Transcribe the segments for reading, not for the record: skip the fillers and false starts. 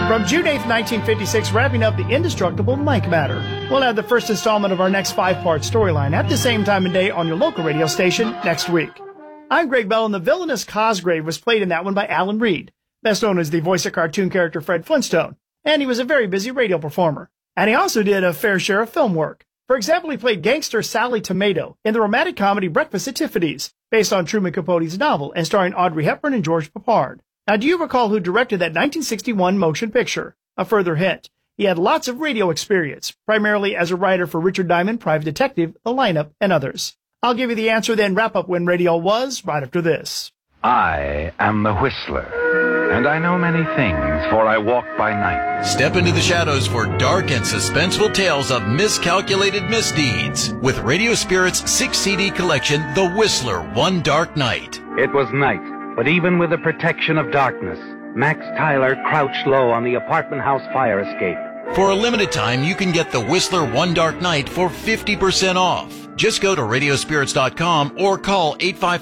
From June 8th, 1956, wrapping up the indestructible Mike Matter. We'll have the first installment of our next 5-part storyline at the same time and day on your local radio station next week. I'm Greg Bell, and the villainous Cosgrave was played in that one by Alan Reed, best known as the voice of cartoon character Fred Flintstone, and he was a very busy radio performer. And he also did a fair share of film work. For example, he played gangster Sally Tomato in the romantic comedy Breakfast at Tiffany's, based on Truman Capote's novel and starring Audrey Hepburn and George Peppard. Now, do you recall who directed that 1961 motion picture? A further hint, he had lots of radio experience, primarily as a writer for Richard Diamond, Private Detective, The Lineup, and others. I'll give you the answer, then wrap up When Radio Was right after this. I am the Whistler, and I know many things, for I walk by night. Step into the shadows for dark and suspenseful tales of miscalculated misdeeds with Radio Spirit's 6-CD collection, The Whistler, One Dark Night. It was night, but even with the protection of darkness, Max Tyler crouched low on the apartment house fire escape. For a limited time, you can get The Whistler, One Dark Night for 50% off. Just go to radiospirits.com or call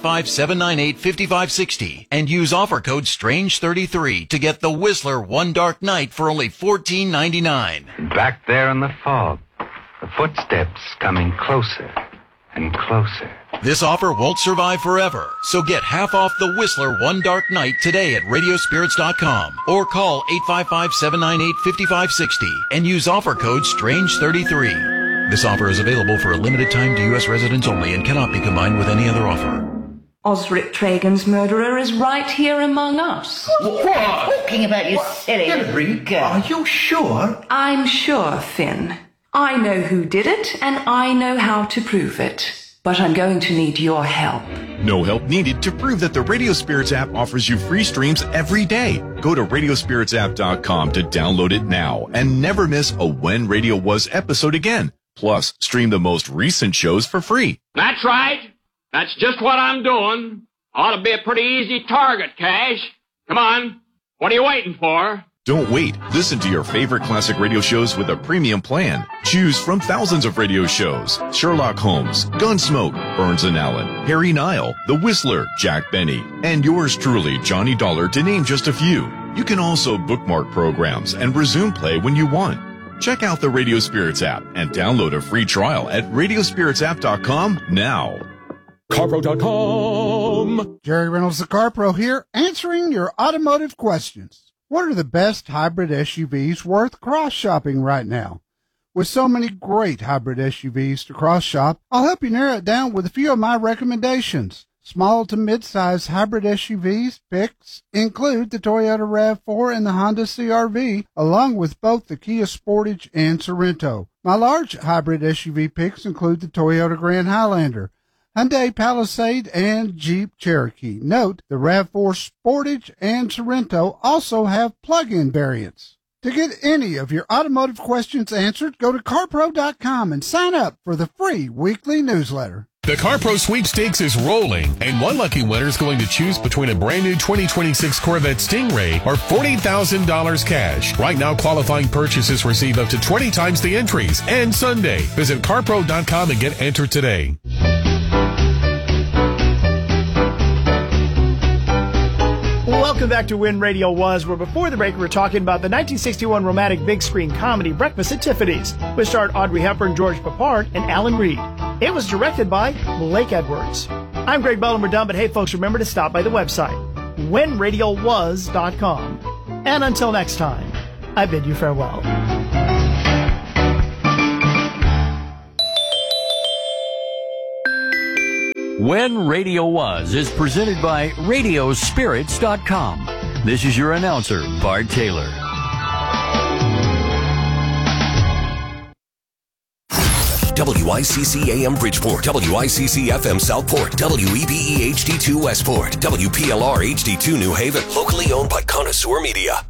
855-798-5560 and use offer code STRANGE33 to get The Whistler, One Dark Night for only $14.99. Back there in the fog, the footsteps coming closer and closer. This offer won't survive forever, so get half off The Whistler, One Dark Night today at radiospirits.com or call 855-798-5560 and use offer code STRANGE33. This offer is available for a limited time to U.S. residents only and cannot be combined with any other offer. Osric Tragan's murderer is right here among us. What? Talking about you silly Eureka. Are you sure? I'm sure, Finn. I know who did it, and I know how to prove it. But I'm going to need your help. No help needed to prove that the Radio Spirits app offers you free streams every day. Go to radiospiritsapp.com to download it now and never miss a When Radio Was episode again. Plus, stream the most recent shows for free. That's right. That's just what I'm doing. Ought to be a pretty easy target, Cash. Come on. What are you waiting for? Don't wait. Listen to your favorite classic radio shows with a premium plan. Choose from thousands of radio shows. Sherlock Holmes, Gunsmoke, Burns and Allen, Harry Nile, The Whistler, Jack Benny, and yours truly, Johnny Dollar, to name just a few. You can also bookmark programs and resume play when you want. Check out the Radio Spirits app and download a free trial at radiospiritsapp.com now. CarPro.com. Jerry Reynolds, the CarPro here, answering your automotive questions. What are the best hybrid SUVs worth cross-shopping right now? With so many great hybrid SUVs to cross-shop, I'll help you narrow it down with a few of my recommendations. Small to mid-size hybrid SUVs picks include the Toyota RAV4 and the Honda CR-V, along with both the Kia Sportage and Sorento. My large hybrid SUV picks include the Toyota Grand Highlander, Hyundai Palisade, and Jeep Cherokee. Note, the RAV4 Sportage and Sorento also have plug-in variants. To get any of your automotive questions answered, go to CarPro.com and sign up for the free weekly newsletter. The CarPro sweepstakes is rolling, and one lucky winner is going to choose between a brand new 2026 Corvette Stingray or $40,000 cash. Right now, qualifying purchases receive up to 20 times the entries. And Sunday, visit CarPro.com and get entered today. Welcome back to When Radio Was, where before the break we were talking about the 1961 romantic big screen comedy Breakfast at Tiffany's, which starred Audrey Hepburn, George Peppard, and Alan Reed. It was directed by Blake Edwards. I'm Greg Bell, and we're done, but hey folks, remember to stop by the website, whenradiowas.com. And until next time, I bid you farewell. When Radio Was is presented by Radiospirits.com. This is your announcer, Bart Taylor. WICC AM Bridgeport, WICC FM Southport, WEBE HD2 Westport, WPLR HD2 New Haven, locally owned by Connoisseur Media.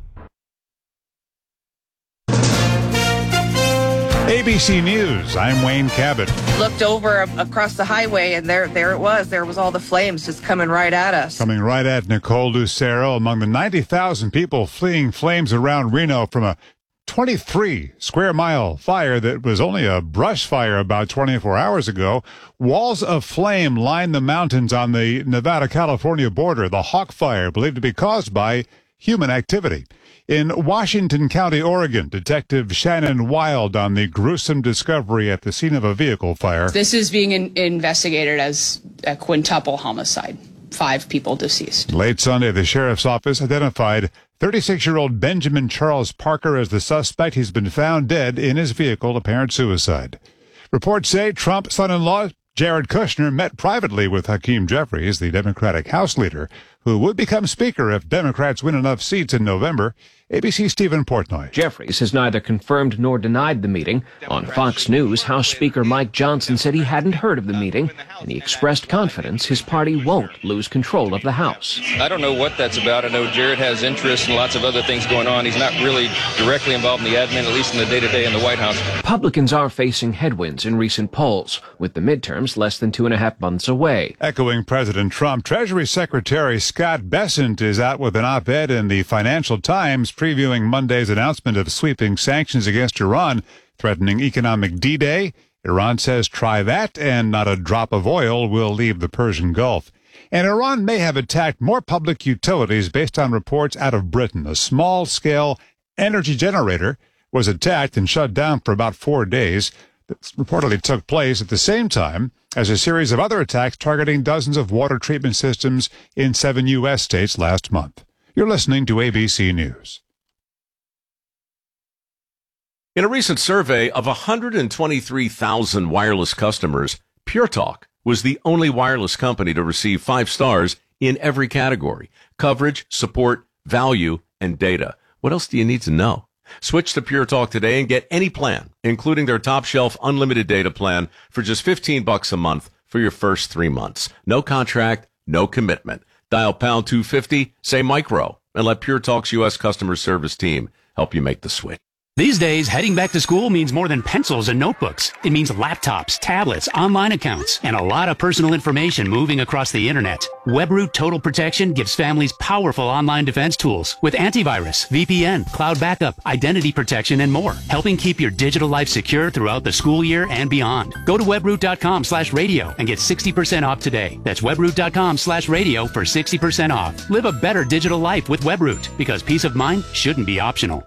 ABC News, I'm Wayne Cabot. Looked over across the highway, and there it was. There was all the flames just coming right at us. Coming right at Nicole Lucero, among the 90,000 people fleeing flames around Reno from a 23-square-mile fire that was only a brush fire about 24 hours ago. Walls of flame line the mountains on the Nevada-California border. The Hawk Fire, believed to be caused by human activity. In Washington County, Oregon, Detective Shannon Wild on the gruesome discovery at the scene of a vehicle fire. This is being investigated as a quintuple homicide. 5 people deceased. Late Sunday, the sheriff's office identified 36-year-old Benjamin Charles Parker as the suspect. He's been found dead in his vehicle, apparent suicide. Reports say Trump's son-in-law, Jared Kushner, met privately with Hakeem Jeffries, the Democratic House leader, who would become Speaker if Democrats win enough seats in November. ABC's Stephen Portnoy. Jeffries has neither confirmed nor denied the meeting. On Fox News, House Speaker Mike Johnson said he hadn't heard of the meeting, and he expressed confidence his party won't lose control of the House. I don't know what that's about. I know Jared has interests and lots of other things going on. He's not really directly involved in the admin, at least in the day-to-day in the White House. Republicans are facing headwinds in recent polls, with the midterms less than 2.5 months away. Echoing President Trump, Treasury Secretary Scott Bessent is out with an op-ed in the Financial Times previewing Monday's announcement of sweeping sanctions against Iran, threatening economic D-Day. Iran says try that and not a drop of oil will leave the Persian Gulf. And Iran may have attacked more public utilities based on reports out of Britain. A small-scale energy generator was attacked and shut down for about 4 days. This reportedly took place at the same time as a series of other attacks targeting dozens of water treatment systems in 7 U.S. states last month. You're listening to ABC News. In a recent survey of 123,000 wireless customers, Pure Talk was the only wireless company to receive 5 stars in every category: coverage, support, value, and data. What else do you need to know? Switch to Pure Talk today and get any plan, including their top-shelf unlimited data plan, for just $15 a month for your first 3 months. No contract, no commitment. Dial pound 250, say micro, and let Pure Talk's U.S. customer service team help you make the switch. These days, heading back to school means more than pencils and notebooks. It means laptops, tablets, online accounts, and a lot of personal information moving across the internet. WebRoot Total Protection gives families powerful online defense tools with antivirus, VPN, cloud backup, identity protection, and more, helping keep your digital life secure throughout the school year and beyond. Go to webroot.com/radio and get 60% off today. That's webroot.com/radio for 60% off. Live a better digital life with WebRoot, because peace of mind shouldn't be optional.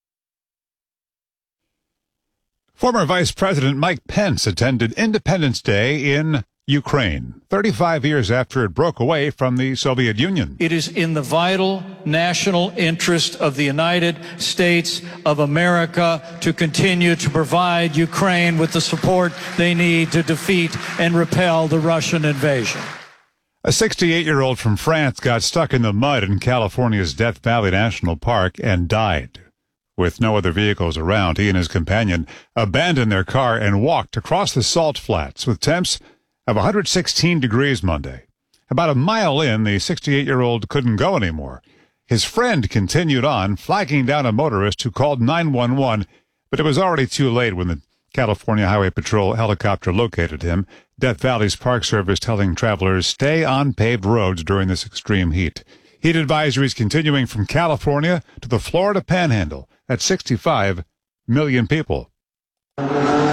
Former Vice President Mike Pence attended Independence Day in Ukraine, 35 years after it broke away from the Soviet Union. It is in the vital national interest of the United States of America to continue to provide Ukraine with the support they need to defeat and repel the Russian invasion. A 68-year-old from France got stuck in the mud in California's Death Valley National Park and died. With no other vehicles around, he and his companion abandoned their car and walked across the salt flats with temps of 116 degrees Monday. About a mile in, the 68-year-old couldn't go anymore. His friend continued on, flagging down a motorist who called 911, but it was already too late when the California Highway Patrol helicopter located him. Death Valley's Park Service telling travelers stay on paved roads during this extreme heat. Heat advisories continuing from California to the Florida Panhandle. That's 65 million people. A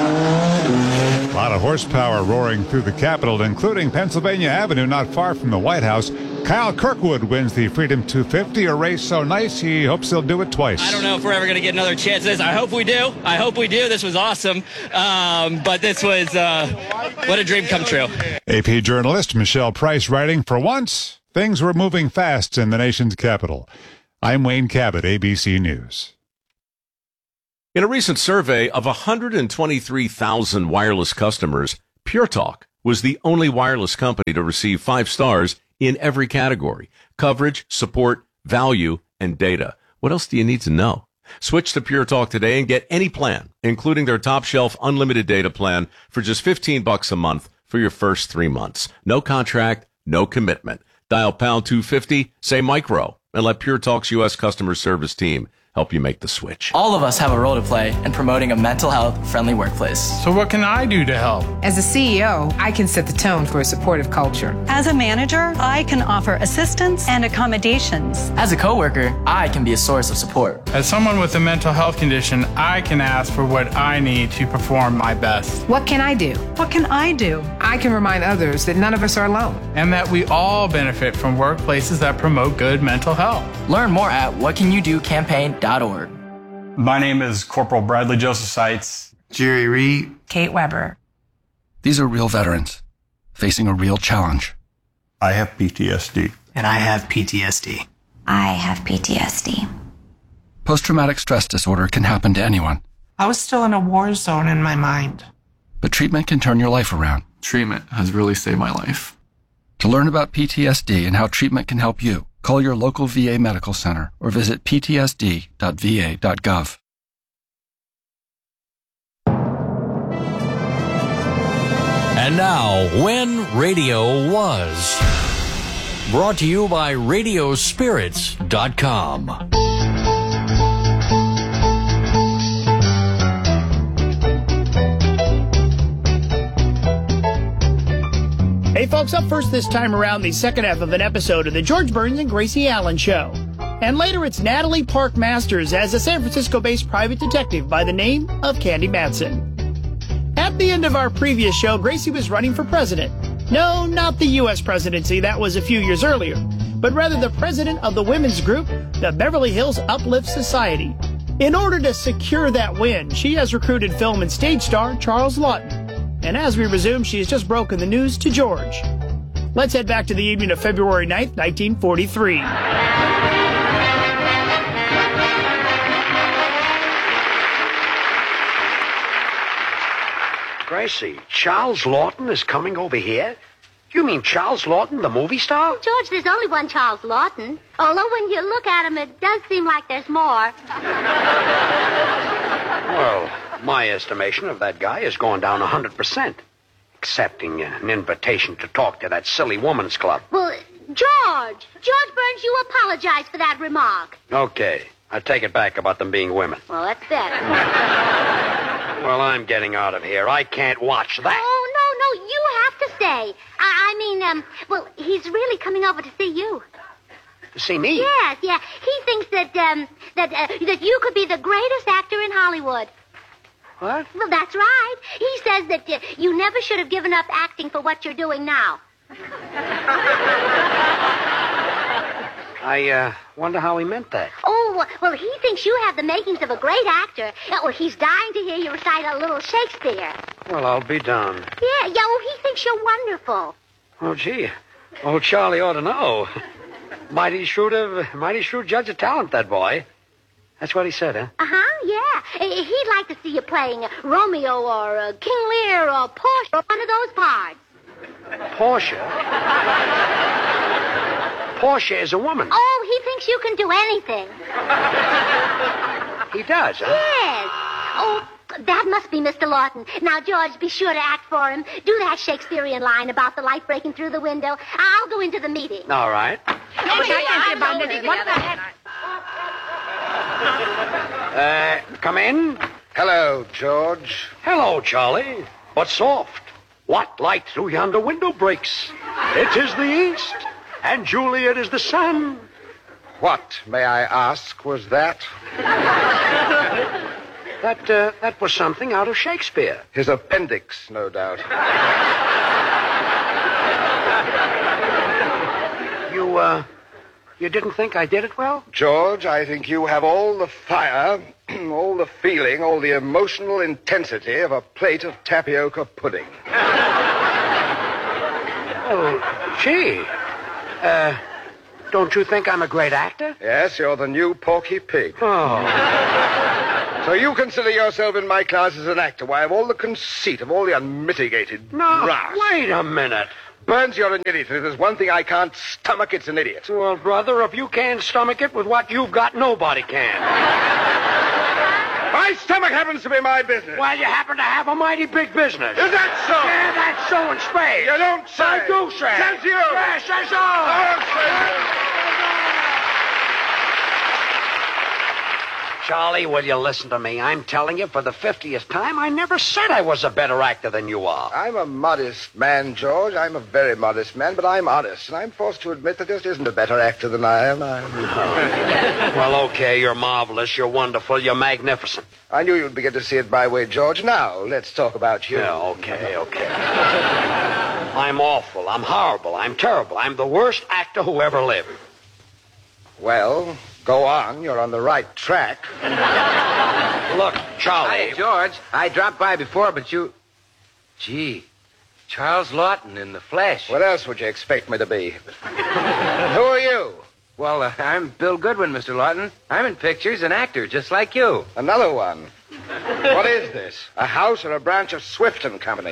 lot of horsepower roaring through the Capitol, including Pennsylvania Avenue, not far from the White House. Kyle Kirkwood wins the Freedom 250, a race so nice he hopes he'll do it twice. I don't know if we're ever going to get another chance at this. I hope we do. This was awesome. But this was, what a dream come true. AP journalist Michelle Price writing, for once, things were moving fast in the nation's capital. I'm Wayne Cabot, ABC News. In a recent survey of 123,000 wireless customers, Pure Talk was the only wireless company to receive 5 stars in every category: coverage, support, value, and data. What else do you need to know? Switch to Pure Talk today and get any plan, including their top-shelf unlimited data plan, for just $15 a month for your first 3 months. No contract, no commitment. Dial pound 250, say micro, and let Pure Talk's U.S. customer service team help you make the switch. All of us have a role to play in promoting a mental health friendly workplace. So what can I do to help? As a CEO, I can set the tone for a supportive culture. As a manager, I can offer assistance and accommodations. As a coworker, I can be a source of support. As someone with a mental health condition, I can ask for what I need to perform my best. What can I do? What can I do? I can remind others that none of us are alone. And that we all benefit from workplaces that promote good mental health. Learn more at whatcanyoudo.campaign.com. VA.org. My name is Corporal Bradley Joseph Seitz. Jerry Reed. Kate Weber. These are real veterans facing a real challenge. I have PTSD. And I have PTSD. I have PTSD. Post-traumatic stress disorder can happen to anyone. I was still in a war zone in my mind. But treatment can turn your life around. Treatment has really saved my life. To learn about PTSD and how treatment can help you, call your local VA medical center or visit ptsd.va.gov. And now, When Radio Was. Brought to you by Radiospirits.com. Hey folks, up first this time around, the second half of an episode of the George Burns and Gracie Allen Show. And later it's Natalie Park Masters as a San Francisco-based private detective by the name of Candy Matson. At the end of our previous show, Gracie was running for president. No, not the U.S. presidency, that was a few years earlier, but rather the president of the women's group, the Beverly Hills Uplift Society. In order to secure that win, she has recruited film and stage star Charles Laughton. And as we resume, she has just broken the news to George. Let's head back to the evening of February 9th, 1943. Gracie, Charles Laughton is coming over here? You mean Charles Laughton, the movie star? George, there's only one Charles Laughton. Although when you look at him, it does seem like there's more. Well, my estimation of that guy has gone down 100%. Accepting an invitation to talk to that silly woman's club. Well, George Burns, you apologize for that remark. Okay, I take it back about them being women. Well, that's better. Well, I'm getting out of here. I can't watch that. Oh, no, you have to stay. Well, he's really coming over to see you. To see me? Yes. He thinks that you could be the greatest actor in Hollywood. What? Well, that's right. He says that you never should have given up acting for what you're doing now. I wonder how he meant that. Oh, well, he thinks you have the makings of a great actor. Well, he's dying to hear you recite a little Shakespeare. Well, I'll be darned. Yeah, he thinks you're wonderful. Oh, gee. Old Charlie ought to know. Mighty shrewd judge of talent, that boy. That's what he said, huh? Uh-huh, yeah. He'd like to see you playing Romeo or King Lear or Portia or one of those parts. Portia? Portia is a woman. Oh, he thinks you can do anything. He does, huh? Yes. Oh, that must be Mr. Laughton. Now, George, be sure to act for him. Do that Shakespearean line about the light breaking through the window. I'll go into the meeting. All right. Come in. Hello, George. Hello, Charlie. What's soft? What light through yonder window breaks? It is the east, and Juliet is the sun. What, may I ask, was that? That was something out of Shakespeare. His appendix, no doubt. You didn't think I did it well? George, I think you have all the fire, all the feeling, all the emotional intensity of a plate of tapioca pudding. Oh, gee. Don't you think I'm a great actor? Yes, you're the new Porky Pig. Oh. So you consider yourself in my class as an actor? Why, of all the conceit, of all the unmitigated brass. Wait a minute. Burns, you're an idiot. If there's one thing I can't stomach, it's an idiot. Well, brother, if you can't stomach it with what you've got, nobody can. My stomach happens to be my business. Well, you happen to have a mighty big business. Is that so? Yeah, that's so in spades. You don't say. I do say. Says you. Yes, that's all. I don't say. Charlie, will you listen to me? I'm telling you for the 50th time, I never said I was a better actor than you are. I'm a modest man, George. I'm a very modest man, but I'm honest. And I'm forced to admit that there just isn't a better actor than I am. Well, okay, you're marvelous, you're wonderful, you're magnificent. I knew you'd begin to see it my way, George. Now, let's talk about you. Yeah, okay. I'm awful, I'm horrible, I'm terrible. I'm the worst actor who ever lived. Well, Go on, you're on the right track. Look, Charlie. Hi, George. I dropped by before, but you... Gee, Charles Lawton in the flesh. What else would you expect me to be? Who are you? Well, I'm Bill Goodwin, Mr. Lawton. I'm in pictures, an actor, just like you. Another one. What is this? A house or a branch of Swift & Company?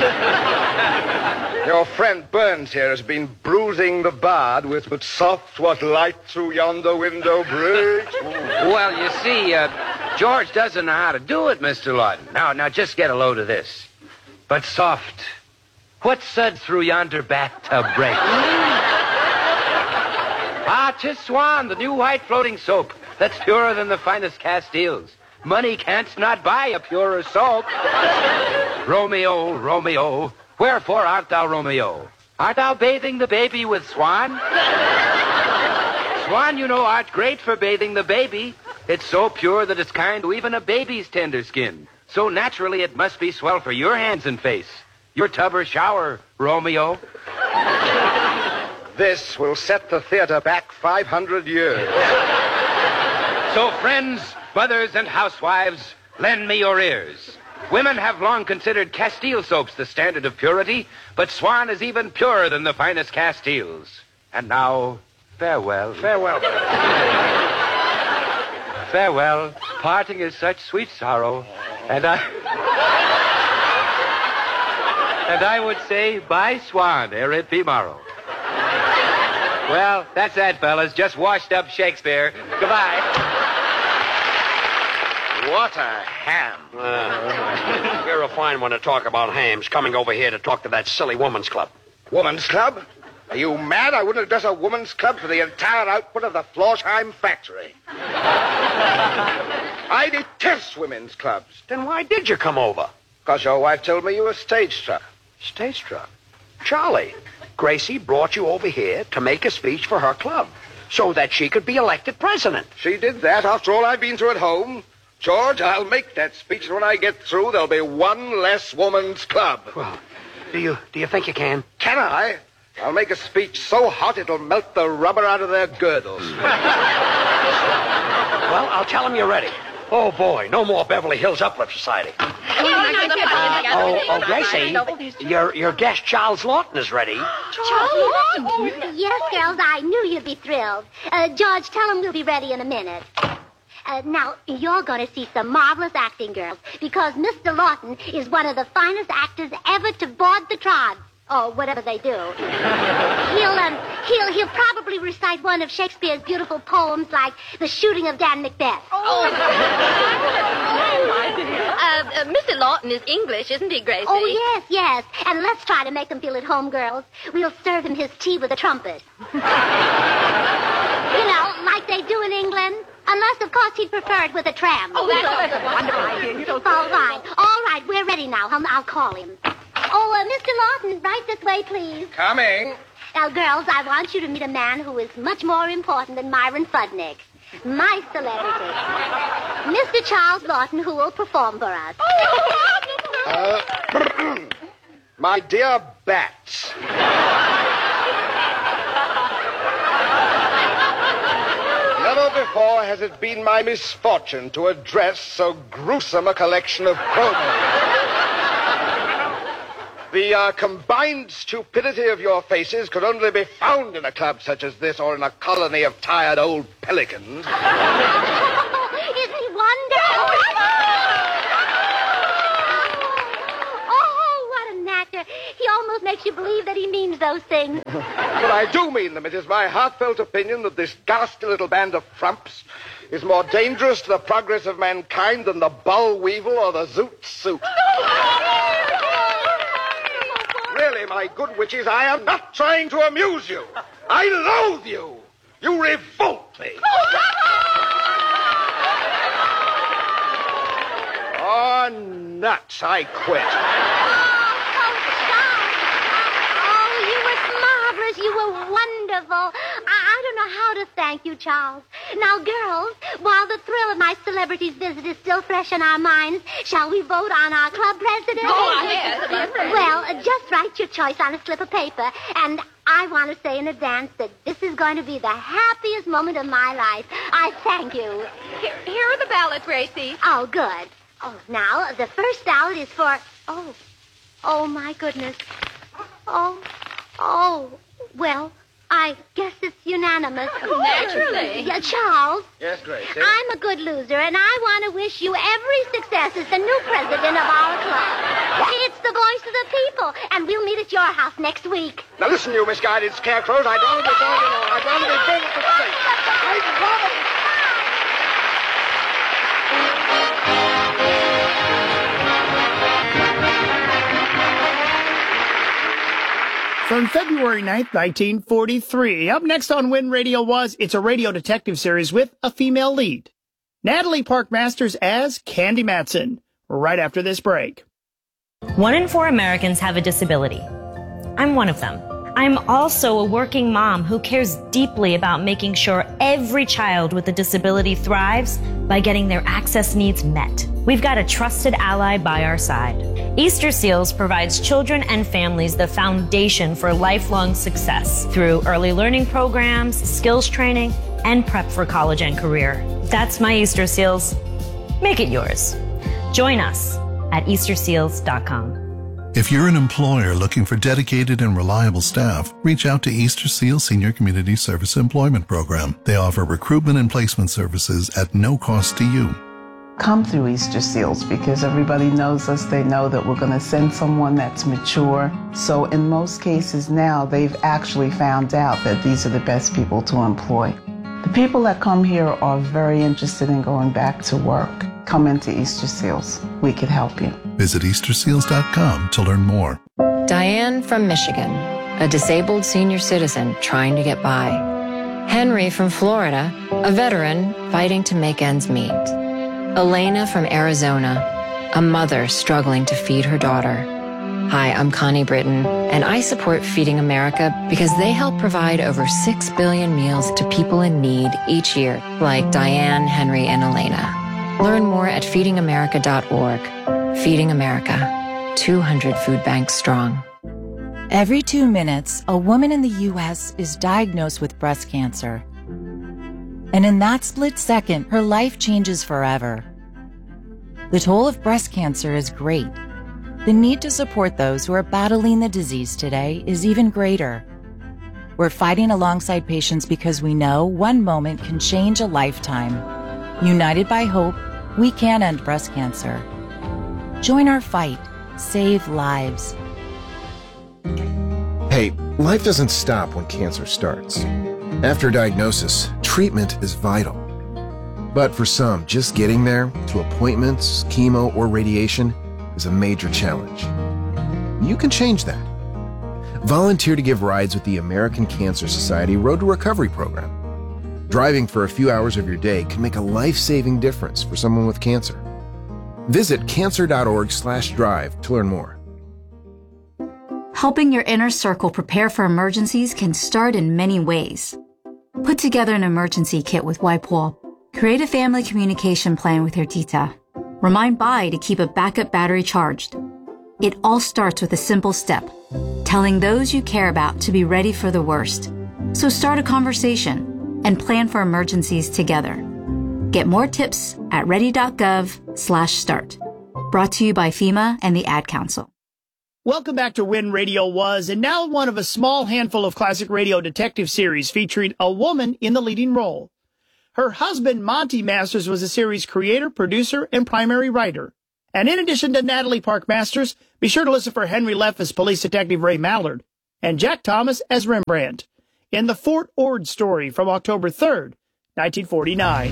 Your friend Burns here has been bruising the bard with "But soft what light through yonder window breaks." Well, you see, George doesn't know how to do it, Mr. Lawton. Now, just get a load of this. But soft, what sud through yonder bathtub breaks? Ah, 'tis Swan, the new white floating soap that's purer than the finest Castiles. Money can't not buy a purer soap. Romeo, Romeo, wherefore art thou Romeo? Art thou bathing the baby with Swan? Swan, you know, art great for bathing the baby. It's so pure that it's kind to even a baby's tender skin. So naturally it must be swell for your hands and face. Your tub or shower, Romeo. This will set the theater back 500 years. So, friends, mothers, and housewives, lend me your ears. Women have long considered Castile soaps the standard of purity, but Swan is even purer than the finest Castiles. And now, farewell. Farewell. Farewell. Parting is such sweet sorrow. And I would say, bye, Swan, ere it be morrow. Well, that's that, fellas. Just washed up Shakespeare. Goodbye. What a ham. You're a fine one to talk about hams, coming over here to talk to that silly woman's club. Woman's club? Are you mad? I wouldn't address a woman's club for the entire output of the Florsheim factory. I detest women's clubs. Then why did you come over? Because your wife told me you were stage-struck. Stage-struck? Charlie, Gracie brought you over here to make a speech for her club so that she could be elected president. She did that after all I've been through at home. George, I'll make that speech, and when I get through, there'll be one less woman's club. Well, do you think you can? Can I? I'll make a speech so hot it'll melt the rubber out of their girdles. Well, I'll tell them you're ready. Oh, boy, no more Beverly Hills Uplift Society. Gracie, your guest, Charles Lawton, is ready. Charles Lawton? Yes, girls, I knew you'd be thrilled. George, tell him we'll be ready in a minute. Now, you're going to see some marvelous acting, girls, because Mr. Lawton is one of the finest actors ever to board the trod. Or whatever they do. He'll probably recite one of Shakespeare's beautiful poems like The Shooting of Dan Macbeth. Mr. Lawton is English, isn't he, Gracie? Oh, yes. And let's try to make him feel at home, girls. We'll serve him his tea with a trumpet. You know, like they do in England. Unless, of course, he'd prefer it with a tram. Oh, that's a wonderful idea. All right, we're ready now. I'll call him. Oh, Mr. Lawton, right this way, please. Coming. Now, girls, I want you to meet a man who is much more important than Myron Fudnick. My celebrity. Mr. Charles Lawton, who will perform for us. My dear Bats. Never before has it been my misfortune to address so gruesome a collection of promos. The combined stupidity of your faces could only be found in a club such as this or in a colony of tired old pelicans. Isn't he wonderful? Oh, what an actor. He almost makes you believe that he means those things. But I do mean them. It is my heartfelt opinion that this ghastly little band of frumps is more dangerous to the progress of mankind than the boll weevil or the zoot suit. Really, my good witches, I am not trying to amuse you. I loathe you. You revolt me. Oh, nuts. I quit. Oh, you were marvelous. You were wonderful. I don't know how to thank you, Charles. Now, girls, while the thrill of my celebrity's visit is still fresh in our minds, shall we vote on our club president? Go ahead. Well, just write your choice on a slip of paper, and I want to say in advance that this is going to be the happiest moment of my life. I thank you. Here are the ballots, Gracie. Oh, good. Oh, now, the first ballot is for... Oh, my goodness. Well, I guess it's unanimous. Naturally. Yeah, Charles. Yes, Gracie? I'm a good loser, and I want to wish you every success as the new president of our club. It's the voice of the people, and we'll meet at your house next week. Now listen, you misguided scarecrows. I'd rather be going along. I'd rather be burned at the stake. I'd rather... From February 9th, 1943. Up next on When Radio Was, it's a radio detective series with a female lead. Natalie Park Masters as Candy Matson. Right after this break. 1 in 4 Americans have a disability. I'm one of them. I'm also a working mom who cares deeply about making sure every child with a disability thrives by getting their access needs met. We've got a trusted ally by our side. Easter Seals provides children and families the foundation for lifelong success through early learning programs, skills training, and prep for college and career. That's my Easter Seals. Make it yours. Join us at EasterSeals.com. If you're an employer looking for dedicated and reliable staff, reach out to Easter Seal Senior Community Service Employment Program. They offer recruitment and placement services at no cost to you. Come through Easter Seals because everybody knows us. They know that we're going to send someone that's mature. So in most cases now, they've actually found out that these are the best people to employ. The people that come here are very interested in going back to work. Come into Easter Seals. We can help you. Visit EasterSeals.com to learn more. Diane from Michigan, a disabled senior citizen trying to get by. Henry from Florida, a veteran fighting to make ends meet. Elena from Arizona, a mother struggling to feed her daughter. Hi, I'm Connie Britton, and I support Feeding America because they help provide over 6 billion meals to people in need each year, like Diane, Henry, and Elena. Learn more at feedingamerica.org. Feeding America, 200 food banks strong. Every 2 minutes, a woman in the U.S. is diagnosed with breast cancer. And in that split second, her life changes forever. The toll of breast cancer is great. The need to support those who are battling the disease today is even greater. We're fighting alongside patients because we know one moment can change a lifetime. United by hope, we can end breast cancer. Join our fight. Save lives. Hey, life doesn't stop when cancer starts. After diagnosis, treatment is vital. But for some, just getting there, to appointments, chemo, or radiation, is a major challenge. You can change that. Volunteer to give rides with the American Cancer Society Road to Recovery program. Driving for a few hours of your day can make a life-saving difference for someone with cancer. Visit cancer.org/drive to learn more. Helping your inner circle prepare for emergencies can start in many ways. Put together an emergency kit with WIPEWALL. Create a family communication plan with your tita. Remind Bai to keep a backup battery charged. It all starts with a simple step, telling those you care about to be ready for the worst. So start a conversation and plan for emergencies together. Get more tips at ready.gov/start. Brought to you by FEMA and the Ad Council. Welcome back to When Radio Was, and now one of a small handful of classic radio detective series featuring a woman in the leading role. Her husband, Monty Masters, was the series creator, producer, and primary writer. And in addition to Natalie Park Masters, be sure to listen for Henry Leff as Police Detective Ray Mallard and Jack Thomas as Rembrandt in the Fort Ord story from October 3rd, 1949.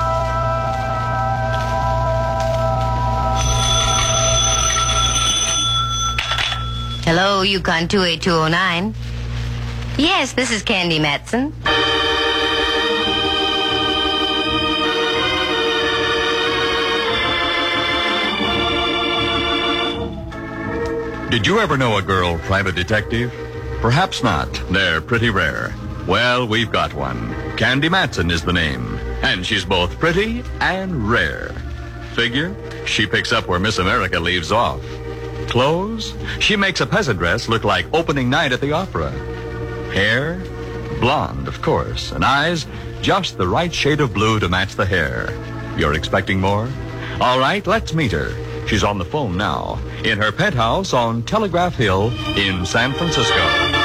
Hello, Yukon 28209. Yes, this is Candy Matson. Did you ever know a girl private detective? Perhaps not. They're pretty rare. Well, we've got one. Candy Matson is the name. And she's both pretty and rare. Figure? She picks up where Miss America leaves off. Clothes? She makes a peasant dress look like opening night at the opera. Hair? Blonde, of course. And eyes? Just the right shade of blue to match the hair. You're expecting more? All right, let's meet her. She's on the phone now, in her penthouse on Telegraph Hill in San Francisco.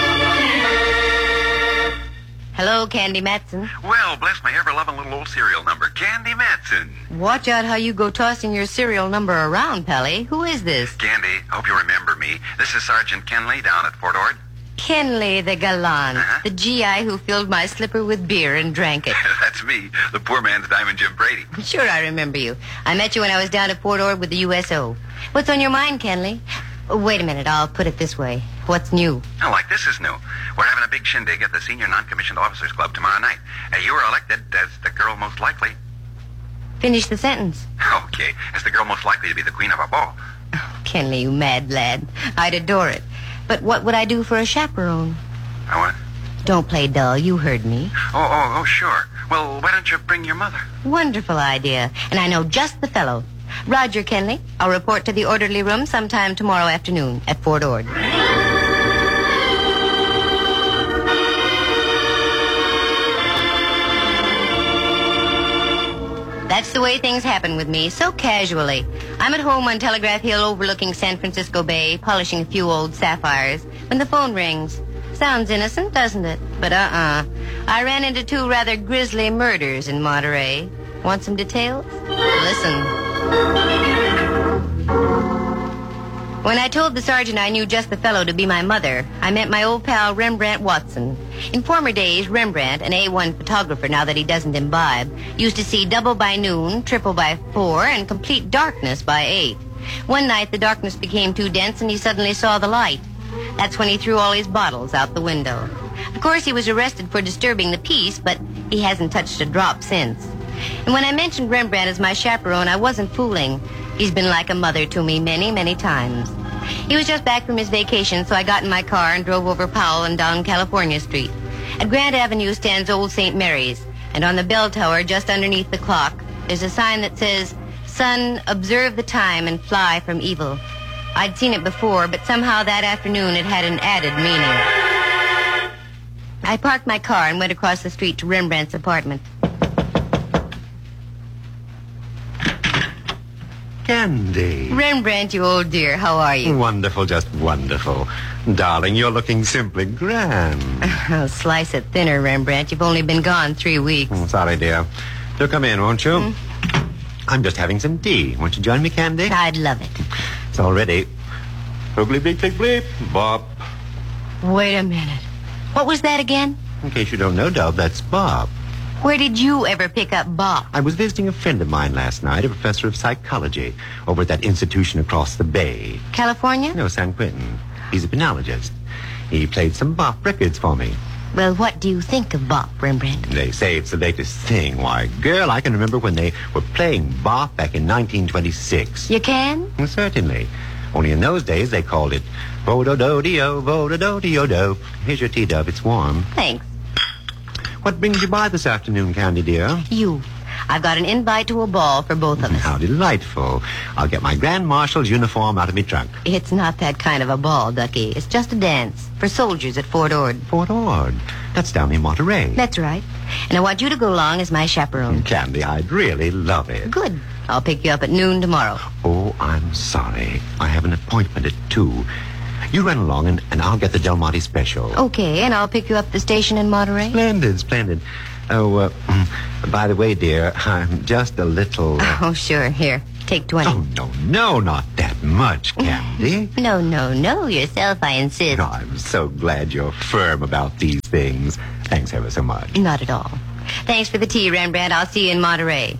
Hello, Candy Matson. Well, bless my ever-loving little old serial number, Candy Matson. Watch out how you go tossing your serial number around, Pelly. Who is this? Candy, hope you remember me. This is Sergeant Kenley down at Fort Ord. Kenley the gallant, the GI who filled my slipper with beer and drank it. That's me, the poor man's Diamond Jim Brady. Sure, I remember you. I met you when I was down at Fort Ord with the USO. What's on your mind, Kenley? Wait a minute, I'll put it this way. What's new? Oh, like this is new. We're having a big shindig at the Senior Non-Commissioned Officers Club tomorrow night. You were elected as the girl most likely. Finish the sentence. Okay, as the girl most likely to be the queen of a ball. Oh, Kenley, you mad lad. I'd adore it. But what would I do for a chaperone? Oh, what? Don't play dull. You heard me. Oh, sure. Well, why don't you bring your mother? Wonderful idea. And I know just the fellow. Roger, Kenley. I'll report to the orderly room sometime tomorrow afternoon at Fort Ord. That's the way things happen with me, so casually. I'm at home on Telegraph Hill overlooking San Francisco Bay, polishing a few old sapphires, when the phone rings. Sounds innocent, doesn't it? But I ran into 2 rather grisly murders in Monterey. Want some details? Listen. When I told the sergeant I knew just the fellow to be my mother, I met my old pal Rembrandt Watson. In former days, Rembrandt, an A1 photographer now that he doesn't imbibe, used to see double by noon, triple by 4, and complete darkness by 8. One night, the darkness became too dense and he suddenly saw the light. That's when he threw all his bottles out the window. Of course, he was arrested for disturbing the peace, but he hasn't touched a drop since. And when I mentioned Rembrandt as my chaperone, I wasn't fooling. He's been like a mother to me many, many times. He was just back from his vacation, so I got in my car and drove over Powell and down California Street. At Grand Avenue stands Old St. Mary's, and on the bell tower just underneath the clock, there's a sign that says, "Son, observe the time and fly from evil." I'd seen it before, but somehow that afternoon it had an added meaning. I parked my car and went across the street to Rembrandt's apartment. Candy. Rembrandt, you old dear, how are you? Wonderful, just wonderful. Darling, you're looking simply grand. I'll slice it thinner, Rembrandt. You've only been gone 3 weeks. Sorry, dear. Do come in, won't you? I'm just having some tea. Won't you join me, Candy? I'd love it. It's all ready. Bleep, bleep, bleep, bleep. Bop. Wait a minute. What was that again? In case you don't know, Dove, that's Bob. Where did you ever pick up Bob? I was visiting a friend of mine last night, a professor of psychology, over at that institution across the bay. California? No, San Quentin. He's a penologist. He played some bop records for me. Well, what do you think of bop, Rembrandt? They say it's the latest thing. Why, girl, I can remember when they were playing bop back in 1926. You can? Well, certainly. Only in those days they called it Vo-do-do-de-o, Vo-do-do-de-o-do. Here's your tea, Dove. It's warm. Thanks. What brings you by this afternoon, Candy, dear? You. I've got an invite to a ball for both of us. How delightful. I'll get my Grand Marshal's uniform out of my trunk. It's not that kind of a ball, Ducky. It's just a dance for soldiers at Fort Ord. Fort Ord? That's down in Monterey. That's right. And I want you to go along as my chaperone. Candy, I'd really love it. Good. I'll pick you up at noon tomorrow. Oh, I'm sorry. I have an appointment at 2. You run along, and I'll get the Del Monte special. Okay, and I'll pick you up at the station in Monterey. Splendid, splendid. Oh, by the way, dear, I'm just a little... Oh, sure. Here, take 20. Oh, no, not that much, Candy. No, yourself, I insist. Oh, I'm so glad you're firm about these things. Thanks ever so much. Not at all. Thanks for the tea, Rembrandt. I'll see you in Monterey.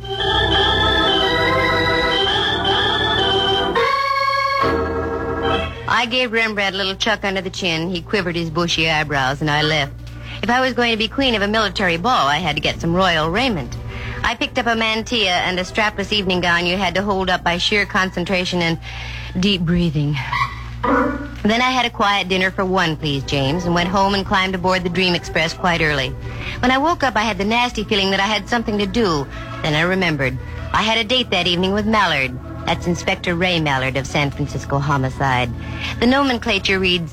I gave Rembrandt a little chuck under the chin. He quivered his bushy eyebrows, and I left. If I was going to be queen of a military ball, I had to get some royal raiment. I picked up a mantilla and a strapless evening gown you had to hold up by sheer concentration and deep breathing. Then I had a quiet dinner for one, please, James, and went home and climbed aboard the Dream Express quite early. When I woke up, I had the nasty feeling that I had something to do. Then I remembered. I had a date that evening with Mallard. That's Inspector Ray Mallard of San Francisco Homicide. The nomenclature reads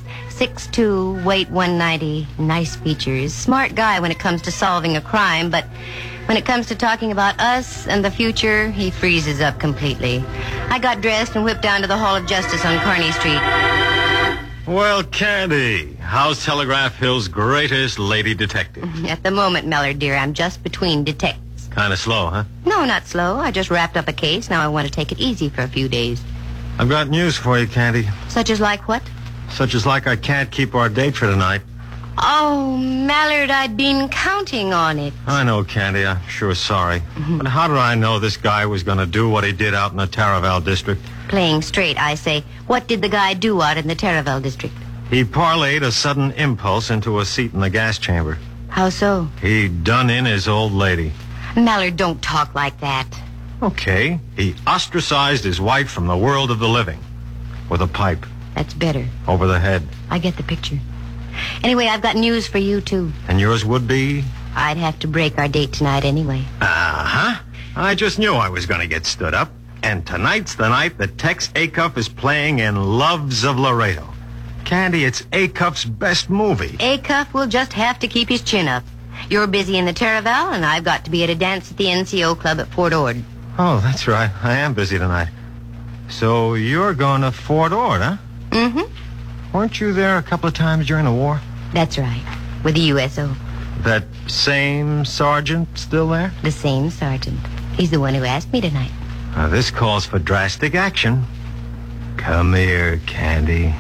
6'2", weight 190, nice features. Smart guy when it comes to solving a crime, but when it comes to talking about us and the future, he freezes up completely. I got dressed and whipped down to the Hall of Justice on Kearney Street. Well, Candy, how's Telegraph Hill's greatest lady detective? At the moment, Mellor, dear, I'm just between detectives. Kind of slow, huh? No, not slow. I just wrapped up a case. Now I want to take it easy for a few days. I've got news for you, Candy. Such as like what? Such as like I can't keep our date for tonight. Oh, Mallard, I'd been counting on it. I know, Candy. I'm sure sorry. But how did I know this guy was going to do what he did out in the Taraval district? Playing straight, I say. What did the guy do out in the Taraval district? He parlayed a sudden impulse into a seat in the gas chamber. How so? He done in his old lady. Mallard, don't talk like that. Okay. He ostracized his wife from the world of the living. With a pipe. That's better. Over the head. I get the picture. Anyway, I've got news for you, too. And yours would be? I'd have to break our date tonight anyway. Uh-huh. I just knew I was going to get stood up. And tonight's the night that Tex Acuff is playing in Loves of Laredo. Candy, it's Acuff's best movie. Acuff will just have to keep his chin up. You're busy in the Taraval, and I've got to be at a dance at the NCO Club at Fort Ord. Oh, that's right. I am busy tonight. So you're going to Fort Ord, huh? Mm-hmm. Weren't you there a couple of times during the war? That's right. With the USO. That same sergeant still there? The same sergeant. He's the one who asked me tonight. This calls for drastic action. Come here, Candy.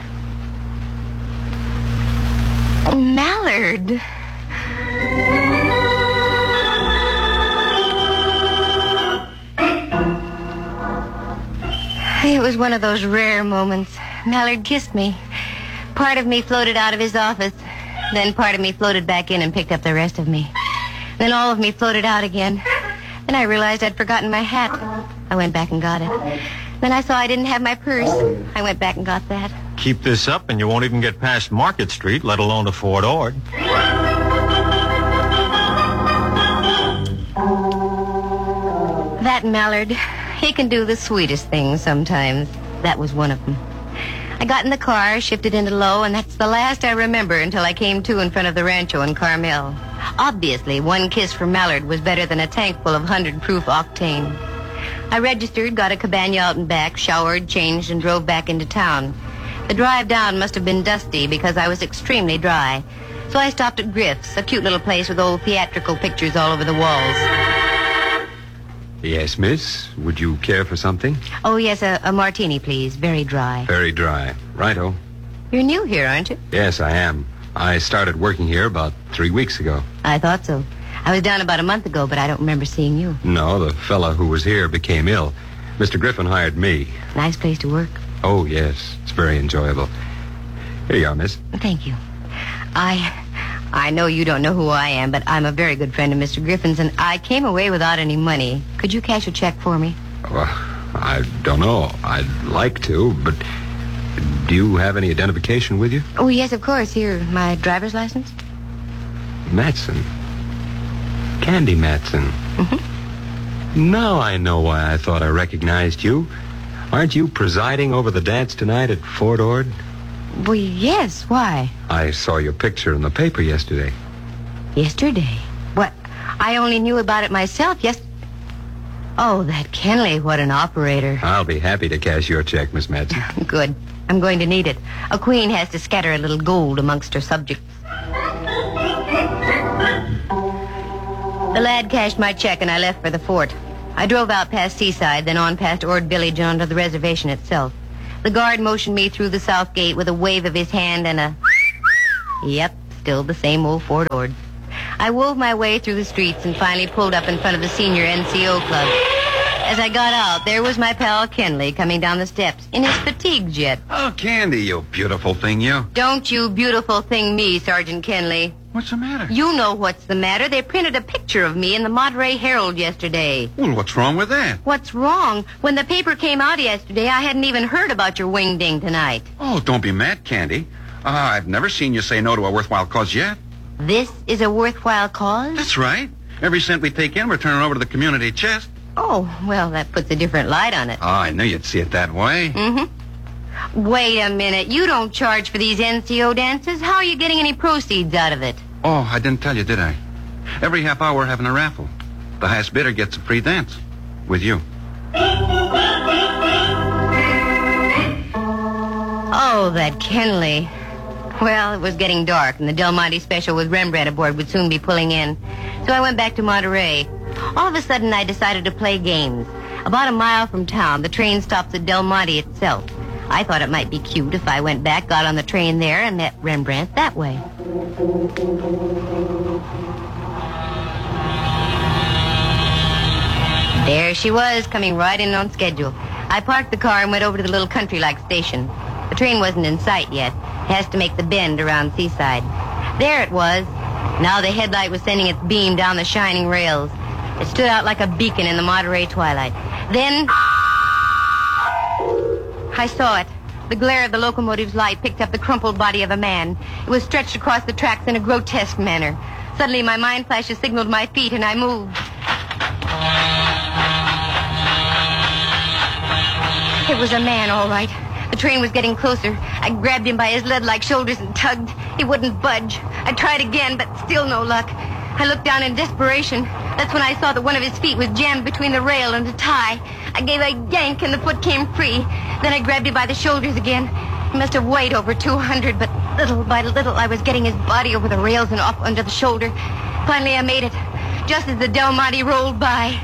Mallard. It was one of those rare moments. Mallard kissed me. Part of me floated out of his office. Then part of me floated back in and picked up the rest of me. Then all of me floated out again. Then I realized I'd forgotten my hat. I went back and got it. Then I saw I didn't have my purse. I went back and got that. Keep this up and you won't even get past Market Street, let alone to Fort Ord. That Mallard, he can do the sweetest things sometimes. That was one of them. I got in the car, shifted into low, and that's the last I remember until I came to in front of the Rancho in Carmel. Obviously, one kiss from Mallard was better than a tank full of 100-proof octane. I registered, got a cabana out and back, showered, changed, and drove back into town. The drive down must have been dusty because I was extremely dry. So I stopped at Griff's, a cute little place with old theatrical pictures all over the walls. Yes, miss. Would you care for something? Oh, yes, a martini, please. Very dry. Very dry. Righto. You're new here, aren't you? Yes, I am. I started working here about 3 weeks ago. I thought so. I was down about a month ago, but I don't remember seeing you. No, the fellow who was here became ill. Mr. Griffin hired me. Nice place to work. Oh, yes. It's very enjoyable. Here you are, miss. Thank you. I know you don't know who I am, but I'm a very good friend of Mr. Griffin's, and I came away without any money. Could you cash a check for me? Well, I don't know. I'd like to, but do you have any identification with you? Oh, yes, of course. Here, my driver's license. Matson. Candy Matson. Mm-hmm. Now I know why I thought I recognized you. Aren't you presiding over the dance tonight at Fort Ord? Well, yes. Why? I saw your picture in the paper yesterday. Yesterday? What? I only knew about it myself. Oh, that Kenley. What an operator. I'll be happy to cash your check, Miss Matson. Good. I'm going to need it. A queen has to scatter a little gold amongst her subjects. The lad cashed my check and I left for the fort. I drove out past Seaside, then on past Ord Village and onto the reservation itself. The guard motioned me through the south gate with a wave of his hand and a... Yep, still the same old Fort Ord. I wove my way through the streets and finally pulled up in front of the senior NCO club. As I got out, there was my pal Kenley coming down the steps in his fatigues yet. Oh, Candy, you beautiful thing, you. Don't you beautiful thing me, Sergeant Kenley. What's the matter? You know what's the matter. They printed a picture of me in the Monterey Herald yesterday. Well, what's wrong with that? What's wrong? When the paper came out yesterday, I hadn't even heard about your wing-ding tonight. Oh, don't be mad, Candy. I've never seen you say no to a worthwhile cause yet. This is a worthwhile cause? That's right. Every cent we take in, we're turning over to the community chest. Oh, well, that puts a different light on it. Oh, I knew you'd see it that way. Mm-hmm. Wait a minute. You don't charge for these NCO dances. How are you getting any proceeds out of it? Oh, I didn't tell you, did I? Every half hour we're having a raffle. The highest bidder gets a free dance. With you. Oh, that Kenley. Well, it was getting dark, and the Del Monte special with Rembrandt aboard would soon be pulling in. So I went back to Monterey. All of a sudden, I decided to play games. About a mile from town, the train stops at Del Monte itself. I thought it might be cute if I went back, got on the train there, and met Rembrandt that way. There she was, coming right in on schedule. I parked the car and went over to the little country-like station. The train wasn't in sight yet. It has to make the bend around Seaside. There it was. Now the headlight was sending its beam down the shining rails. It stood out like a beacon in the Monterey twilight. Then I saw it. The glare of the locomotive's light picked up the crumpled body of a man. It was stretched across the tracks in a grotesque manner. Suddenly my mind flashes signaled my feet and I moved. It was a man, all right. The train was getting closer. I grabbed him by his lead-like shoulders and tugged. He wouldn't budge. I tried again, but still no luck. I looked down in desperation. That's when I saw that one of his feet was jammed between the rail and the tie. I gave a yank and the foot came free. Then I grabbed him by the shoulders again. He must have weighed over 200, but little by little I was getting his body over the rails and off under the shoulder. Finally I made it, just as the Del Monte rolled by.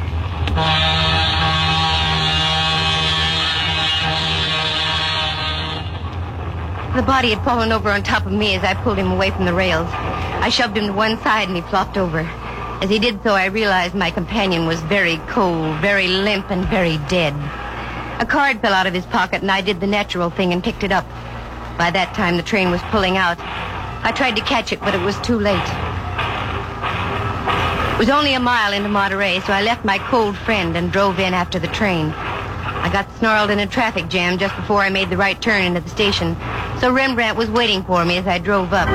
The body had fallen over on top of me as I pulled him away from the rails. I shoved him to one side and he flopped over. As he did so, I realized my companion was very cold, very limp, and very dead. A card fell out of his pocket and I did the natural thing and picked it up. By that time, the train was pulling out. I tried to catch it, but it was too late. It was only a mile into Monterey, so I left my cold friend and drove in after the train. I got snarled in a traffic jam just before I made the right turn into the station, so Rembrandt was waiting for me as I drove up.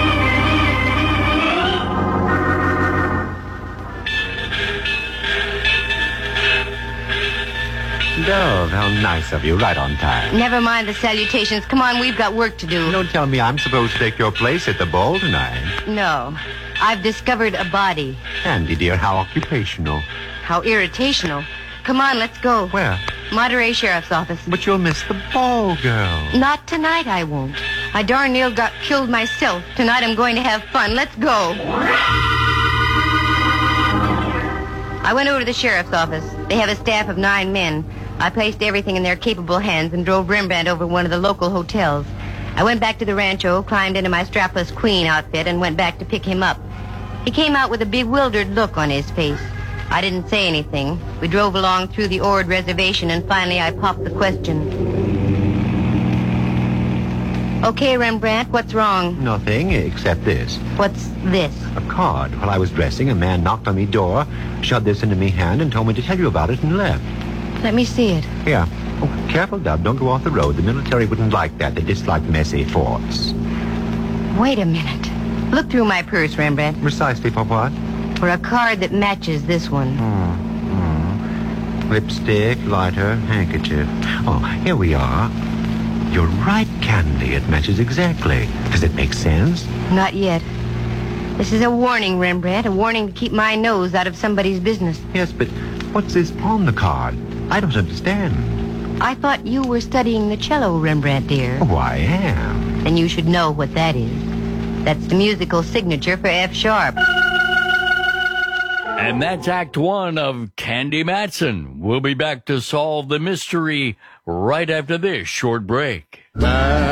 Dove, how nice of you, right on time. Never mind the salutations. Come on, we've got work to do. Don't tell me I'm supposed to take your place at the ball tonight. No. I've discovered a body. Andy, dear, how occupational. How irritational. Come on, let's go. Where? Monterey Sheriff's Office. But you'll miss the ball, girl. Not tonight, I won't. I darn near got killed myself. Tonight I'm going to have fun. Let's go. I went over to the sheriff's office. They have a staff of 9 men. I placed everything in their capable hands and drove Rembrandt over to one of the local hotels. I went back to the rancho, climbed into my strapless queen outfit, and went back to pick him up. He came out with a bewildered look on his face. I didn't say anything. We drove along through the Ord reservation, and finally I popped the question. Okay, Rembrandt, what's wrong? Nothing except this. What's this? A card. While I was dressing, a man knocked on me door, shoved this into me hand, and told me to tell you about it and left. Let me see it. Here. Oh, careful, Dub. Don't go off the road. The military wouldn't like that. They dislike messy thoughts. Wait a minute. Look through my purse, Rembrandt. Precisely for what? For a card that matches this one. Lipstick, lighter, handkerchief. Oh, here we are. You're right, Candy. It matches exactly. Does it make sense? Not yet. This is a warning, Rembrandt. A warning to keep my nose out of somebody's business. Yes, but what's this on the card? I don't understand. I thought you were studying the cello, Rembrandt, dear. Oh, I am. Then you should know what that is. That's the musical signature for F sharp. And that's Act 1 of Candy Matson. We'll be back to solve the mystery right after this short break.